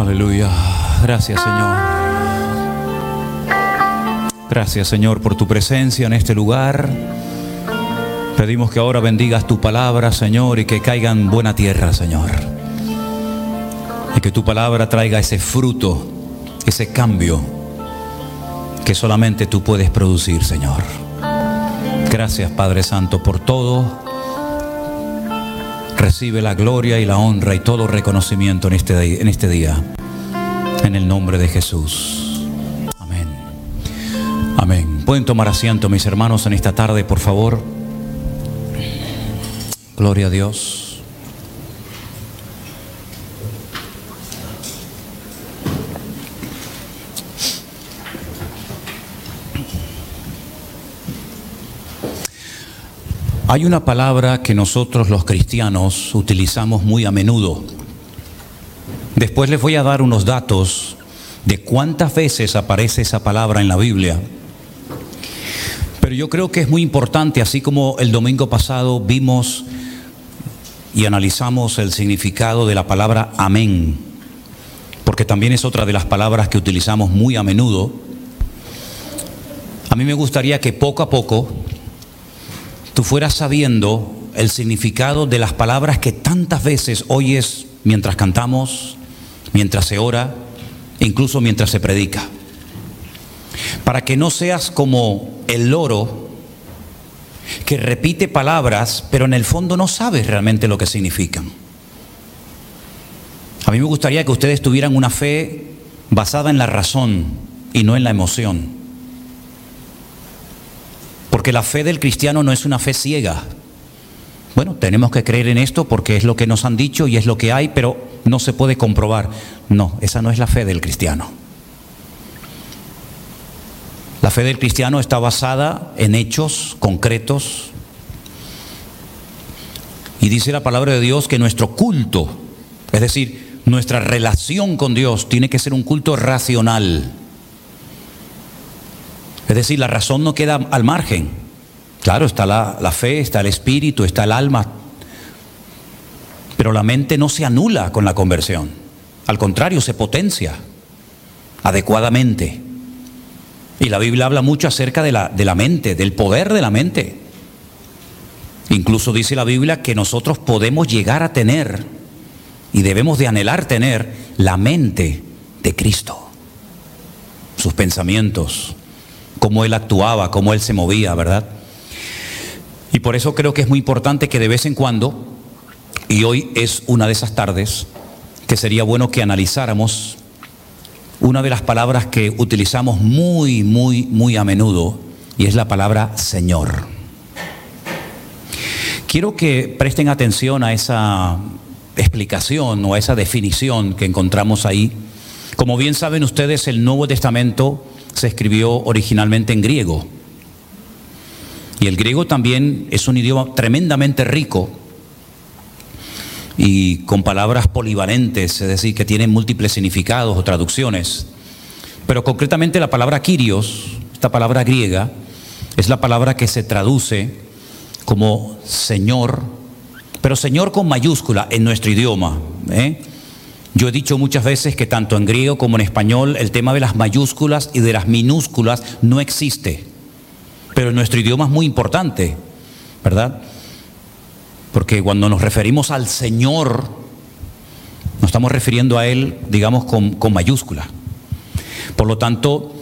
Aleluya. Gracias, Señor. Gracias, Señor, por tu presencia en este lugar. Pedimos que ahora bendigas tu palabra, Señor, y que caiga en buena tierra, Señor. Y que tu palabra traiga ese fruto, ese cambio que solamente tú puedes producir, Señor. Gracias, Padre Santo, por todo. Recibe la gloria y la honra y todo reconocimiento en este día. En el nombre de Jesús. Amén. Amén. Pueden tomar asiento, mis hermanos, en esta tarde, por favor. Gloria a Dios. Hay una palabra que nosotros los cristianos utilizamos muy a menudo. Después les voy a dar unos datos de cuántas veces aparece esa palabra en la Biblia. Pero yo creo que es muy importante, así como el domingo pasado vimos y analizamos el significado de la palabra amén, porque también es otra de las palabras que utilizamos muy a menudo. A mí me gustaría que poco a poco tú fueras sabiendo el significado de las palabras que tantas veces oyes mientras cantamos, mientras se ora, incluso mientras se predica. Para que no seas como el loro que repite palabras, pero en el fondo no sabes realmente lo que significan. A mí me gustaría que ustedes tuvieran una fe basada en la razón y no en la emoción. Porque la fe del cristiano no es una fe ciega. Bueno, tenemos que creer en esto porque es lo que nos han dicho y es lo que hay, pero no se puede comprobar. No, esa no es la fe del cristiano. La fe del cristiano está basada en hechos concretos. Y dice la palabra de Dios que nuestro culto, es decir, nuestra relación con Dios, tiene que ser un culto racional. Es decir, la razón no queda al margen. Claro, está la fe, está el espíritu, está el alma. Pero la mente no se anula con la conversión. Al contrario, se potencia adecuadamente. Y la Biblia habla mucho acerca de la mente, del poder de la mente. Incluso dice la Biblia que nosotros podemos llegar a tener y debemos de anhelar tener la mente de Cristo. Sus pensamientos, cómo Él actuaba, cómo Él se movía, ¿verdad? Y por eso creo que es muy importante que de vez en cuando, y hoy es una de esas tardes, que sería bueno que analizáramos una de las palabras que utilizamos muy a menudo, y es la palabra Señor. Quiero que presten atención a esa explicación o a esa definición que encontramos ahí. Como bien saben ustedes, el Nuevo Testamento se escribió originalmente en griego. Y el griego también es un idioma tremendamente rico y con palabras polivalentes, es decir, que tienen múltiples significados o traducciones. Pero concretamente la palabra Kyrios, esta palabra griega, es la palabra que se traduce como Señor, pero Señor con mayúscula en nuestro idioma. Yo he dicho muchas veces que tanto en griego como en español el tema de las mayúsculas y de las minúsculas no existe. Pero en nuestro idioma es muy importante, ¿verdad? Porque cuando nos referimos al Señor, nos estamos refiriendo a Él, digamos, con mayúscula. Por lo tanto,